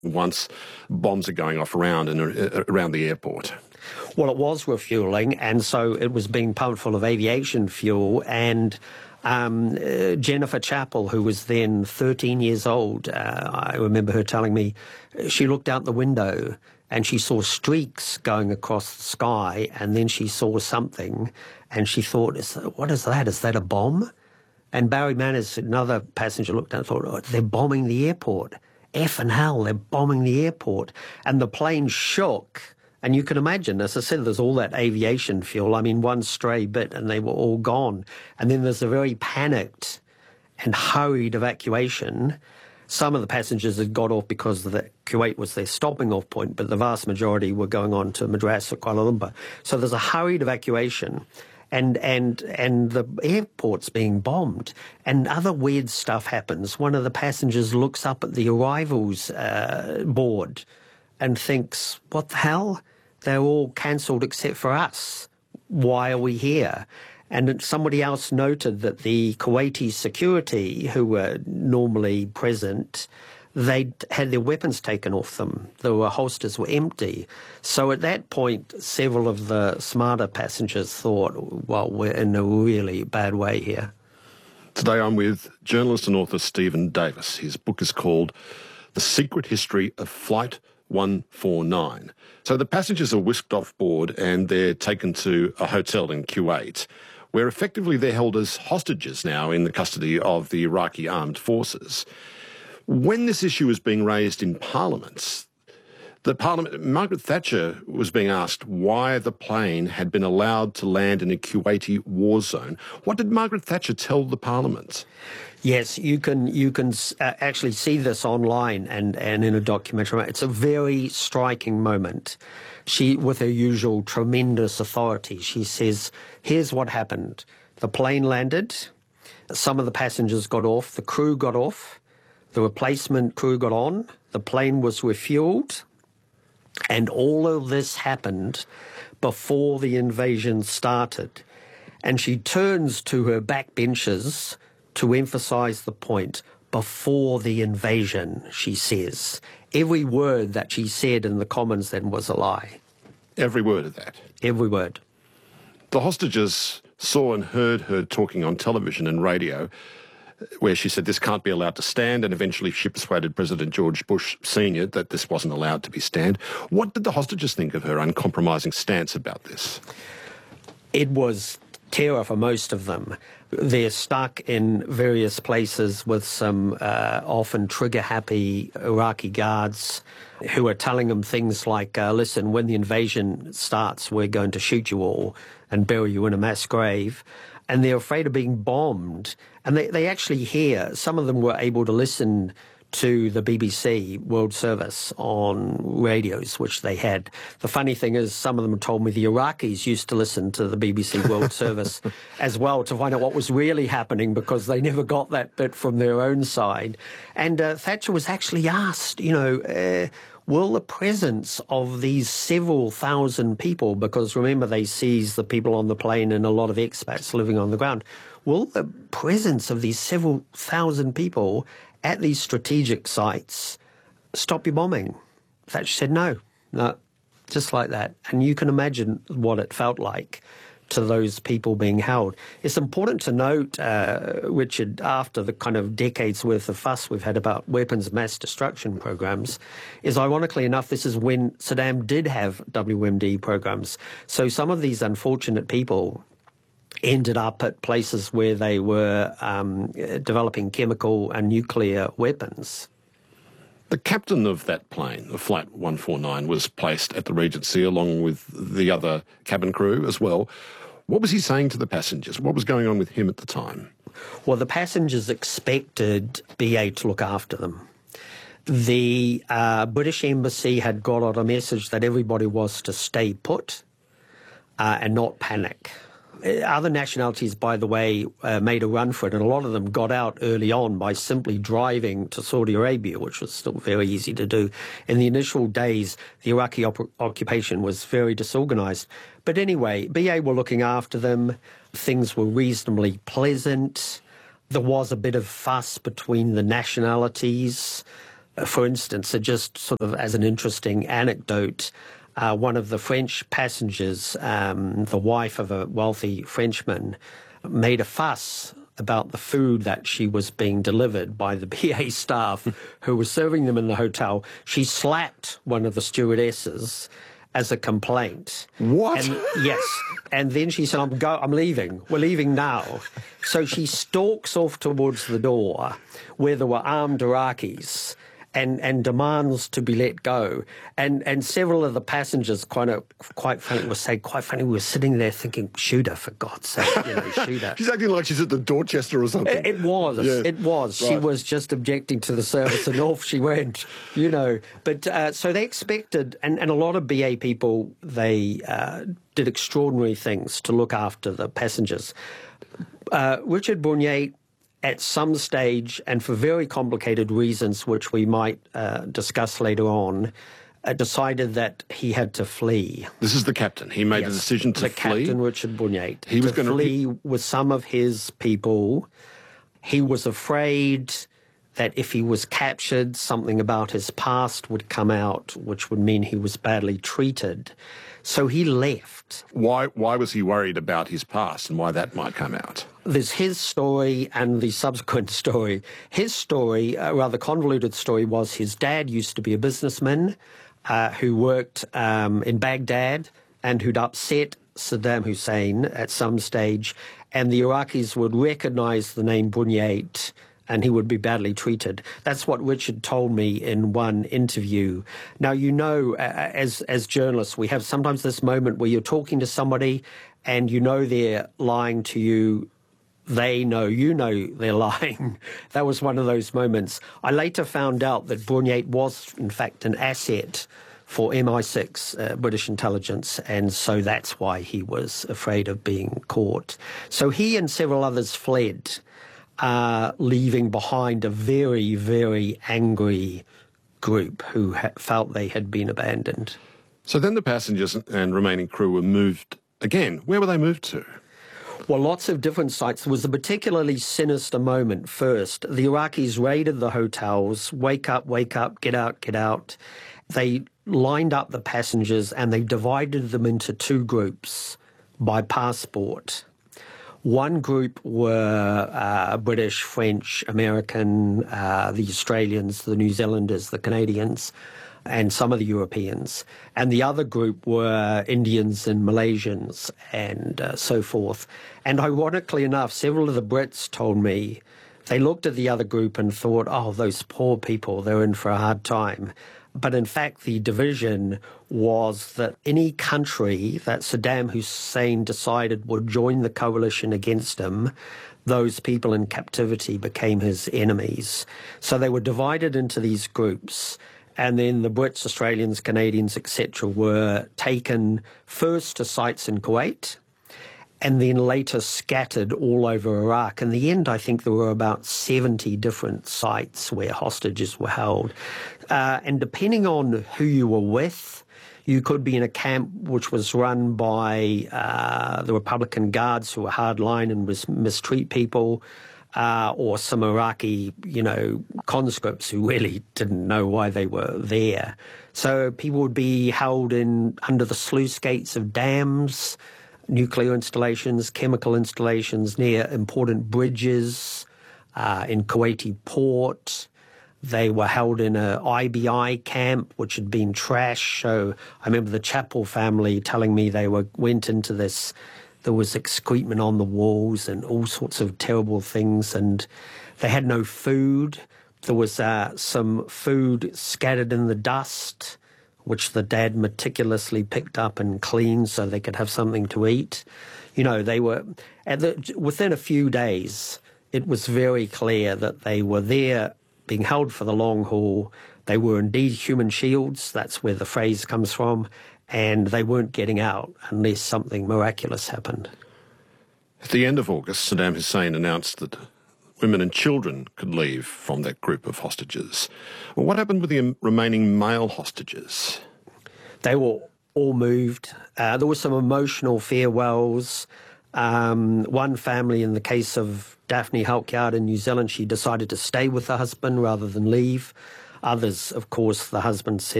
once bombs are going off around the airport? Well, it was refuelling, and so it was being pumped full of aviation fuel, and Jennifer Chappell, who was then 13 years old, I remember her telling me, she looked out the window and she saw streaks going across the sky, and then she saw something, and she thought, what is that? Is that a bomb? And Barry Manners, another passenger, looked out and thought, oh, they're bombing the airport. F and hell, they're bombing the airport. And the plane shook. And you can imagine, as I said, there's all that aviation fuel. I mean, one stray bit and they were all gone. And then there's a very panicked and hurried evacuation. Some of the passengers had got off because Kuwait was their stopping off point, but the vast majority were going on to Madras or Kuala Lumpur. So there's a hurried evacuation. And the airport's being bombed, and other weird stuff happens. One of the passengers looks up at the arrivals board and thinks, what the hell? They're all cancelled except for us. Why are we here? And somebody else noted that the Kuwaiti security, who were normally present, they had their weapons taken off them. The holsters were empty. So at that point, several of the smarter passengers thought, well, we're in a really bad way here. Today I'm with journalist and author Stephen Davis. His book is called The Secret History of Flight 149. So the passengers are whisked off board and they're taken to a hotel in Kuwait, where effectively they're held as hostages now in the custody of the Iraqi armed forces. When this issue was being raised in Parliament, Margaret Thatcher was being asked why the plane had been allowed to land in a Kuwaiti war zone. What did Margaret Thatcher tell the Parliament? Yes, you can actually see this online and in a documentary. It's a very striking moment. She, with her usual tremendous authority, she says, here's what happened. The plane landed, some of the passengers got off, the crew got off, the replacement crew got on, the plane was refueled, and all of this happened before the invasion started. And she turns to her backbenchers to emphasise the point, before the invasion, she says. Every word that she said in the Commons then was a lie. Every word of that? Every word. The hostages saw and heard her talking on television and radio, where she said this can't be allowed to stand, and eventually she persuaded President George Bush Sr. that this wasn't allowed to be stand. What did the hostages think of her uncompromising stance about this? It was terror for most of them. They're stuck in various places with some often trigger-happy Iraqi guards who are telling them things like, listen, when the invasion starts, we're going to shoot you all and bury you in a mass grave. And they're afraid of being bombed. And they actually hear, some of them were able to listen to the BBC World Service on radios, which they had. The funny thing is, some of them told me the Iraqis used to listen to the BBC World Service as well to find out what was really happening, because they never got that bit from their own side. And Thatcher was actually asked, will the presence of these several thousand people, because remember they seized the people on the plane and a lot of expats living on the ground, will the presence of these several thousand people at these strategic sites stop your bombing? Thatcher said no, just like that. And you can imagine what it felt like to those people being held. It's important to note, Richard, after the kind of decades worth of fuss we've had about weapons mass destruction programs, is ironically enough, this is when Saddam did have WMD programs. So some of these unfortunate people ended up at places where they were developing chemical and nuclear weapons. The captain of that plane, of Flight 149, was placed at the Regency along with the other cabin crew as well. What was he saying to the passengers? What was going on with him at the time? Well, the passengers expected BA to look after them. The British Embassy had got out a message that everybody was to stay put and not panic. Other nationalities, by the way, made a run for it, and a lot of them got out early on by simply driving to Saudi Arabia, which was still very easy to do. In the initial days, the Iraqi occupation was very disorganized. But anyway, BA were looking after them. Things were reasonably pleasant. There was a bit of fuss between the nationalities. For instance, just sort of as an interesting anecdote, one of the French passengers, the wife of a wealthy Frenchman, made a fuss about the food that she was being delivered by the BA staff who was serving them in the hotel. She slapped one of the stewardesses as a complaint. What? And, yes. And then she said, I'm leaving. We're leaving now. So she stalks off towards the door where there were armed Iraqis and demands to be let go. And several of the passengers quite funny were saying, quite funny, we were sitting there thinking, shoot her, for God's sake, shoot her. She's acting like she's at the Dorchester or something. It was. Yeah. It was. Right. She was just objecting to the service and off she went, But so they expected, and a lot of BA people, they did extraordinary things to look after the passengers. Richard Bournier, at some stage, and for very complicated reasons, which we might discuss later on, decided that he had to flee. This is the captain. He made the decision to flee. The captain, Richard Bournier. He was going to flee with some of his people. He was afraid that if he was captured, something about his past would come out, which would mean he was badly treated. So he left. Why was he worried about his past and why that might come out? There's his story and the subsequent story. His story, a rather convoluted story, was his dad used to be a businessman who worked in Baghdad and who'd upset Saddam Hussein at some stage, and the Iraqis would recognize the name Bunyait and he would be badly treated. That's what Richard told me in one interview. Now, as journalists, we have sometimes this moment where you're talking to somebody and they're lying to you. They know they're lying. That was one of those moments. I later found out that Bunyait was, in fact, an asset for MI6, British intelligence, and so that's why he was afraid of being caught. So he and several others fled, leaving behind a very, very angry group who felt they had been abandoned. So then the passengers and remaining crew were moved again. Where were they moved to? Well, lots of different sites. There was a particularly sinister moment first. The Iraqis raided the hotels, wake up, get out. They lined up the passengers and they divided them into two groups by passport. One group were British, French, American, the Australians, the New Zealanders, the Canadians, and some of the Europeans. And the other group were Indians and Malaysians and so forth. And ironically enough, several of the Brits told me they looked at the other group and thought, oh, those poor people, they're in for a hard time. But in fact, the division was that any country that Saddam Hussein decided would join the coalition against him, those people in captivity became his enemies. So they were divided into these groups. And then the Brits, Australians, Canadians, etc. were taken first to sites in Kuwait and then later scattered all over Iraq. In the end, I think there were about 70 different sites where hostages were held. And depending on who you were with, you could be in a camp which was run by the Republican Guards who were hardline and mistreat people, or some Iraqi, conscripts who really didn't know why they were there. So people would be held under the sluice gates of dams, nuclear installations, chemical installations, near important bridges, in Kuwaiti port. They were held in a IBI camp, which had been trashed. So I remember the Chappell family telling me they went into this. There was excrement on the walls and all sorts of terrible things, and they had no food. There was some food scattered in the dust, which the dad meticulously picked up and cleaned so they could have something to eat. They were within a few days. It was very clear that they were there, being held for the long haul. They were indeed human shields. That's where the phrase comes from. And they weren't getting out unless something miraculous happened. At the end of August, Saddam Hussein announced that women and children could leave from that group of hostages. Well, what happened with the remaining male hostages? They were all moved. There were some emotional farewells. One family, in the case of Daphne Halkyard in New Zealand, she decided to stay with her husband rather than leave. Others, of course, the husband said